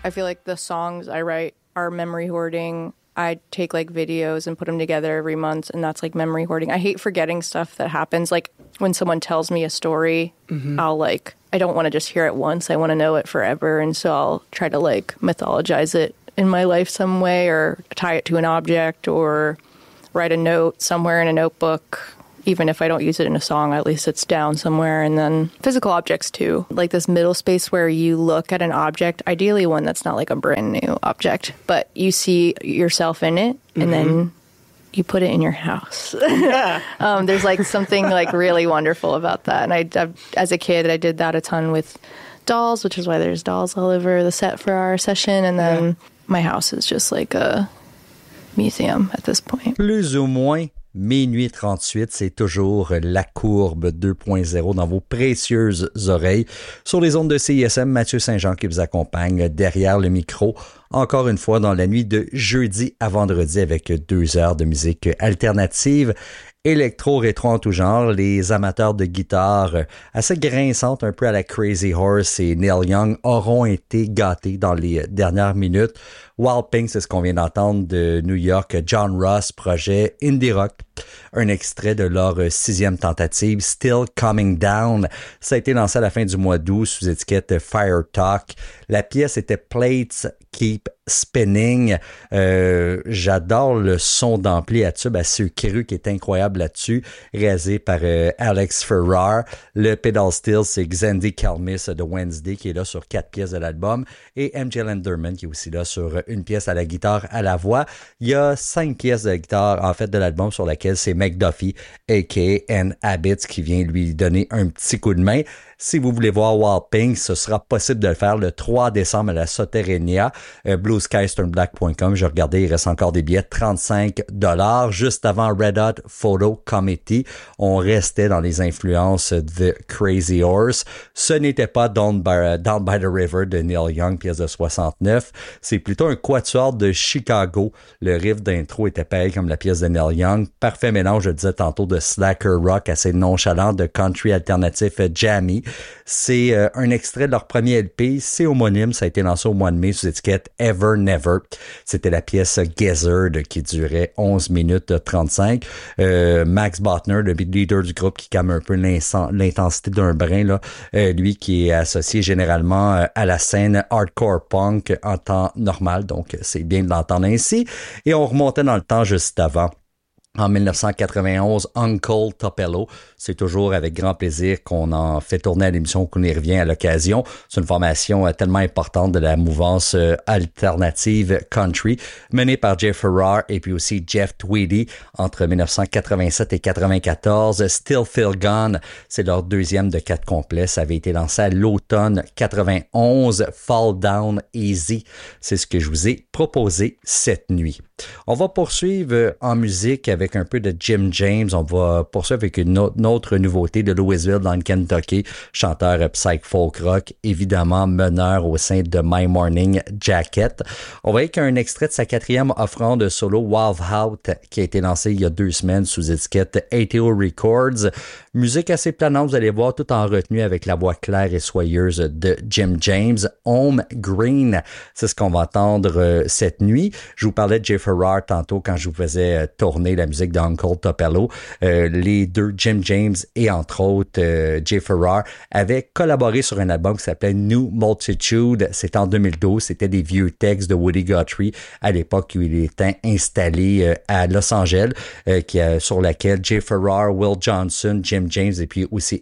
I feel like the songs I write are memory hoarding. I take like videos and put them together every month, and that's like memory hoarding. I hate forgetting stuff that happens. Like when someone tells me a story, I don't want to just hear it once. I want to know it forever. And so I'll try to like mythologize it in my life some way, or tie it to an object, or write a note somewhere in a notebook. Even if I don't use it in a song, at least it's down somewhere. And then physical objects too, like this middle space where you look at an object, ideally one that's not like a brand new object, but you see yourself in it, and then you put it in your house. Yeah. There's like something like really wonderful about that. And as a kid, I did that a ton with dolls, which is why there's dolls all over the set for our session. And then my house is just like a museum at this point. Plus ou moins. Minuit 38, c'est toujours la courbe 2.0 dans vos précieuses oreilles. Sur les ondes de CISM, Mathieu Saint-Jean qui vous accompagne derrière le micro. Encore une fois, dans la nuit de jeudi à vendredi avec 2 heures de musique alternative, électro-rétro en tout genre. Les amateurs de guitare assez grinçantes, un peu à la Crazy Horse et Neil Young, auront été gâtés dans les dernières minutes. Wild Pink, c'est ce qu'on vient d'entendre de New York. John Ross, projet indie rock. Un extrait de leur 6e tentative, Still Coming Down. Ça a été lancé à la fin du mois d'août sous étiquette Fire Talk. La pièce était Plates Keep Spinning. J'adore le son d'ampli à tube à sucru qui est incroyable là-dessus, réalisé par Alex Ferrar. Le pedal steel, c'est Xandy Kalmis de Wednesday qui est là sur 4 pièces de l'album, et MJ Lenderman qui est aussi là sur une pièce à la guitare, à la voix. Il y a 5 pièces de guitare en fait de l'album sur laquelle c'est McDuffie aka N Habits qui vient lui donner un petit coup de main. Si vous voulez voir Wild Pink, ce sera possible de le faire le 3 décembre à la Soterrenia, blueskysturnblack.com. J'ai regardé, il reste encore des billets, $35. Juste avant Red Hot Photo Committee, on restait dans les influences de Crazy Horse. Ce n'était pas Down by the River de Neil Young, pièce de 69. C'est plutôt un quatuor de Chicago. Le riff d'intro était pareil comme la pièce de Neil Young. Parfait mélange, je disais tantôt, de slacker rock assez nonchalant, de country alternatif jammy. C'est un extrait de leur premier LP, c'est homonyme, ça a été lancé au mois de mai sous étiquette Ever Never. C'était la pièce Gizzard qui durait 11 minutes 35. Max Botner, le leader du groupe qui calme un peu l'intensité d'un brin, là, lui qui est associé généralement à la scène hardcore punk en temps normal, donc c'est bien de l'entendre ainsi. Et on remontait dans le temps juste avant. En 1991, Uncle Tupelo. C'est toujours avec grand plaisir qu'on en fait tourner à l'émission, qu'on y revient à l'occasion. C'est une formation tellement importante de la mouvance alternative country, menée par Jeff Ferrar et puis aussi Jeff Tweedy entre 1987 et 94. Still Feel Gone, c'est leur 2e de 4 complets. Ça avait été lancé à l'automne 91. Fall Down Easy, c'est ce que je vous ai proposé cette nuit. On va poursuivre en musique avec un peu de Jim James. On va poursuivre avec une autre nouveauté de Louisville dans le Kentucky, chanteur psych folk rock, évidemment meneur au sein de My Morning Jacket. On va avec un extrait de sa 4e offrande solo, Wild Out, qui a été lancé il y a 2 semaines sous étiquette ATO Records. Musique assez planante, vous allez voir, tout en retenue avec la voix claire et soyeuse de Jim James. Home Green, c'est ce qu'on va entendre cette nuit. Je vous parlais de Jeff Ferrar tantôt quand je vous faisais tourner la musique d'Uncle Tupelo. Les deux, Jim James et entre autres Jeff Ferrar, avaient collaboré sur un album qui s'appelait New Multitude. C'était en 2012. C'était des vieux textes de Woody Guthrie à l'époque où il était installé à Los Angeles, sur laquelle Jeff Ferrar, Will Johnson, Jim James et puis aussi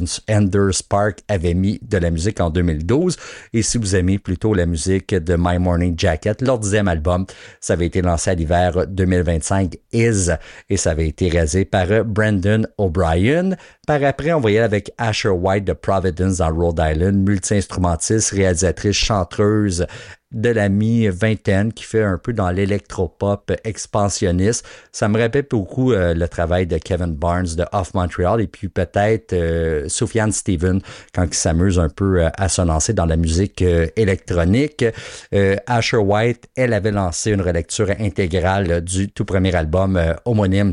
Anders Park avaient mis de la musique en 2012. Et si vous aimez plutôt la musique de My Morning Jacket, leur 10e album, ça avait été lancé à l'hiver 2025, Is, et ça avait été réalisé par Brandon O'Brien. Par après, on va y aller avec Asher White de Providence dans Rhode Island, multi-instrumentiste, réalisatrice, chanteuse de la mi-vingtaine qui fait un peu dans l'électropop expansionniste. Ça me rappelle beaucoup le travail de Kevin Barnes de Off Montreal et puis peut-être Sufjan Stevens quand il s'amuse un peu à se lancer dans la musique électronique. Asher White, elle avait lancé une relecture intégrale du tout premier album homonyme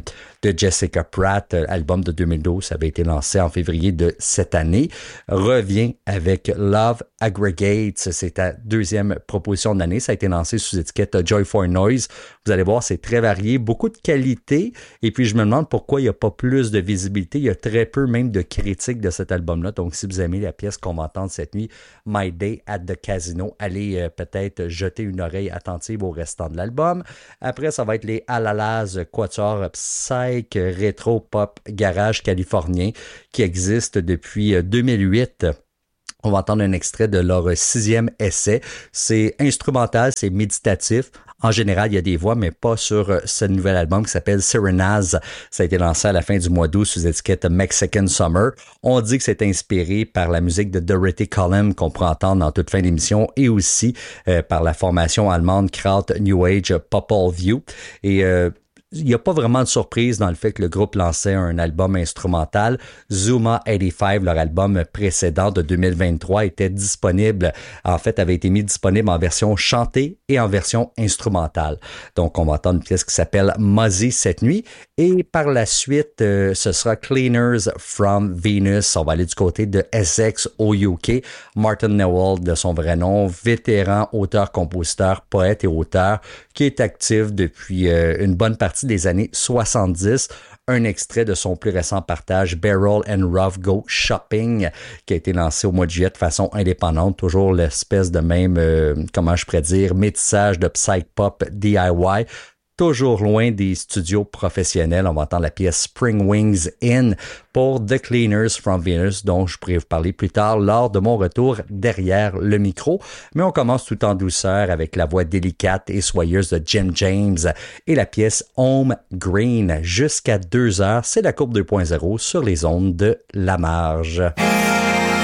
de Jessica Pratt, album de 2012, ça avait été lancé en février de cette année, revient avec Love Aggregates. C'est ta deuxième proposition de l'année. Ça a été lancé sous étiquette Joy for Noise. Vous allez voir, c'est très varié, beaucoup de qualité. Et puis, je me demande pourquoi il n'y a pas plus de visibilité. Il y a très peu même de critiques de cet album-là. Donc, si vous aimez la pièce qu'on va entendre cette nuit, My Day at the Casino, allez peut-être jeter une oreille attentive au restant de l'album. Après, ça va être les Alalas Quatuor Psych Rétro Pop Garage californien qui existe depuis 2008. On va entendre un extrait de leur 6e essai. C'est instrumental, c'est méditatif. En général, il y a des voix, mais pas sur ce nouvel album qui s'appelle Serenaz. Ça a été lancé à la fin du mois d'août sous étiquette Mexican Summer. On dit que c'est inspiré par la musique de Dorothy Collin qu'on pourra entendre dans toute fin d'émission et aussi par la formation allemande Kraut New Age Popol Vuh. Et il n'y a pas vraiment de surprise dans le fait que le groupe lançait un album instrumental. Zuma 85, leur album précédent de 2023, était disponible, en fait, avait été mis disponible en version chantée et en version instrumentale. Donc, on va entendre une pièce qui s'appelle Muzzy cette nuit. Et par la suite, ce sera Cleaners from Venus. On va aller du côté de Essex au UK. Martin Newell, de son vrai nom, vétéran, auteur, compositeur, poète et auteur, qui est actif depuis une bonne partie des années 70. Un extrait de son plus récent partage, Barrel and Rough Go Shopping, qui a été lancé au mois de juillet de façon indépendante. Toujours l'espèce de même, comment je pourrais dire, métissage de psych pop DIY. Toujours loin des studios professionnels. On va entendre la pièce Spring Wings In pour The Cleaners from Venus, dont je pourrais vous parler plus tard lors de mon retour derrière le micro. Mais on commence tout en douceur avec la voix délicate et soyeuse de Jim James et la pièce Home Green. Jusqu'à 2 heures, c'est la courbe 2.0 sur les ondes de La Marge.